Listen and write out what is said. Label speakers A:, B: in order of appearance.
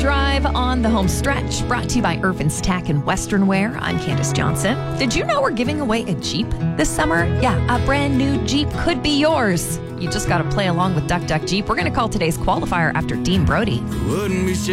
A: drive on the home stretch, brought to you by Irvin's Tack and Western Wear. I'm Candace Johnson. Did you know we're giving away a Jeep this summer? Yeah, a brand new Jeep could be yours. You just got to play along with Duck Duck Jeep. We're going to call today's qualifier after Dean Brody.
B: Wouldn't be